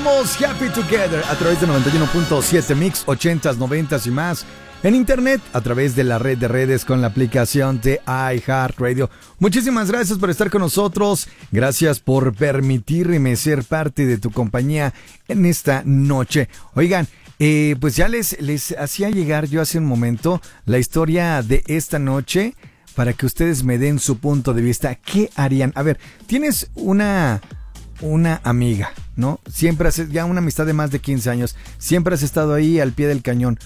Somos Happy Together a través de 91.7 Mix, 80s, 90s y más. En internet, a través de la red de redes con la aplicación de iHeartRadio. Muchísimas gracias por estar con nosotros. Gracias por permitirme ser parte de tu compañía en esta noche. Oigan, pues ya les hacía llegar yo hace un momento la historia de esta noche para que ustedes me den su punto de vista. ¿Qué harían? A ver, tienes una amiga, ¿no? Siempre has, ya una amistad de más de 15 años, siempre has estado ahí al pie del cañón.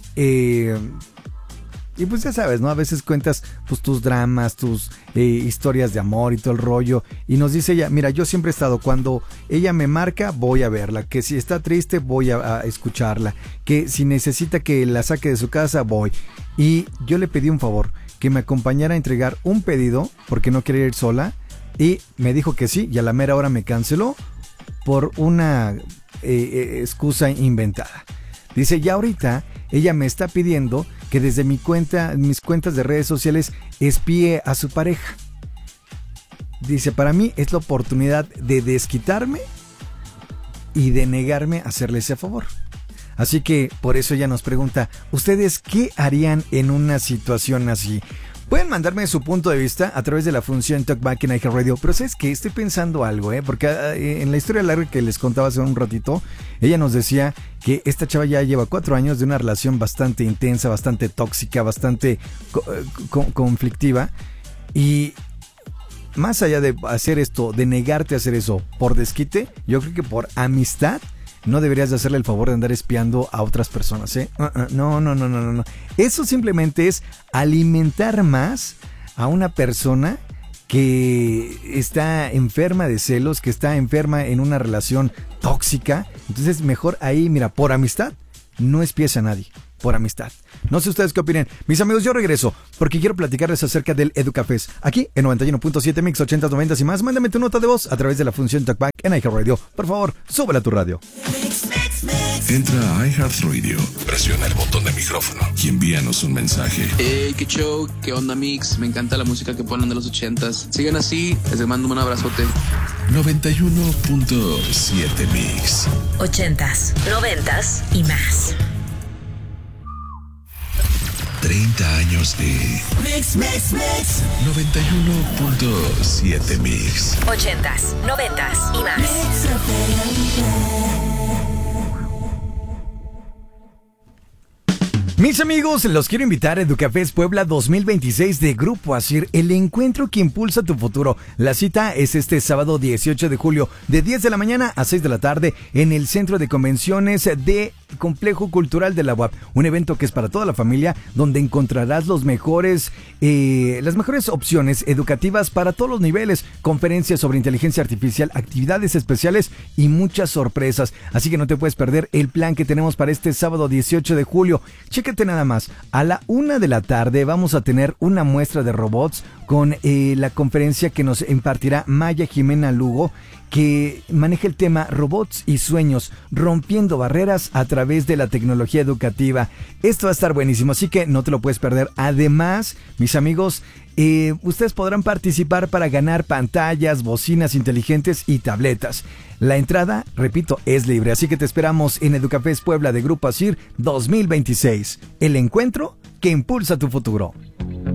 Y pues ya sabes, ¿no? A veces cuentas pues tus dramas, tus historias de amor y todo el rollo. Y nos dice ella, mira, yo siempre he estado, cuando ella me marca, voy a verla. Que si está triste, voy a escucharla. Que si necesita que la saque de su casa, voy. Y yo le pedí un favor, que me acompañara a entregar un pedido, porque no quería ir sola. Y me dijo que sí, y a la mera hora me canceló por una excusa inventada. Dice, ya ahorita ella me está pidiendo que desde mis cuentas de redes sociales espíe a su pareja. Dice, para mí es la oportunidad de desquitarme y de negarme a hacerle ese favor. Así que por eso ella nos pregunta, ¿ustedes qué harían en una situación así? Pueden mandarme su punto de vista a través de la función Talkback en iHeartRadio. Pero ¿sabes qué? Estoy pensando algo, porque en la historia larga que les contaba hace un ratito, ella nos decía que esta chava ya lleva 4 años de una relación bastante intensa, bastante tóxica, bastante conflictiva. Y más allá de hacer esto, de negarte a hacer eso por desquite, yo creo que por amistad no deberías de hacerle el favor de andar espiando a otras personas, ¿eh? No. Eso simplemente es alimentar más a una persona que está enferma de celos, que está enferma en una relación tóxica. Entonces mejor ahí, mira, por amistad, no espíes a nadie. Por amistad. No sé ustedes qué opinan. Mis amigos, yo regreso porque quiero platicarles acerca del Educafest. Aquí en 91.7 Mix, 80s, 90s y más. Mándame tu nota de voz a través de la función Talkback en iHeartRadio. Por favor, súbela a tu radio. Entra a iHeartRadio, presiona el botón de micrófono y envíanos un mensaje. Qué show, qué onda Mix, me encanta la música que ponen de los 80s. Sigan así, les mando un abrazote. 91.7 Mix. 80s, 90s y más. 30 años de Mix. 91.7 Mix. 80s, 90s y más. Mis amigos, los quiero invitar a Educafest Puebla 2026 de Grupo Asir, el encuentro que impulsa tu futuro. La cita es este sábado 18 de julio, de 10 de la mañana a 6 de la tarde, en el Centro de Convenciones de Complejo Cultural de la UAP. Un evento que es para toda la familia, donde encontrarás las mejores opciones educativas para todos los niveles, conferencias sobre inteligencia artificial, actividades especiales y muchas sorpresas. Así que no te puedes perder el plan que tenemos para este sábado 18 de julio. Chécate nada más, a la 1 de la tarde vamos a tener una muestra de robots con la conferencia que nos impartirá Maya Jimena Lugo, que maneja el tema robots y sueños, rompiendo barreras a través de la tecnología educativa. Esto va a estar buenísimo, así que no te lo puedes perder. Además, mis amigos, ustedes podrán participar para ganar pantallas, bocinas inteligentes y tabletas. La entrada, repito, es libre, así que te esperamos en Educafest Puebla de Grupo Asir 2026. El encuentro que impulsa tu futuro.